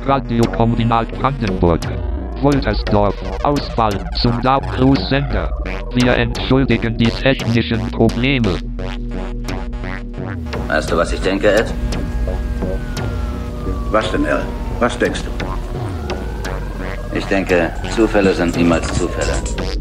Radiokombinat Brandenburg. Woltersdorf. Ausfall zum Dark-Cruise-Sender. Wir entschuldigen die technischen Probleme. Weißt du, was ich denke, Ed? Was denn, Al? Was denkst du? Ich denke, Zufälle sind niemals Zufälle.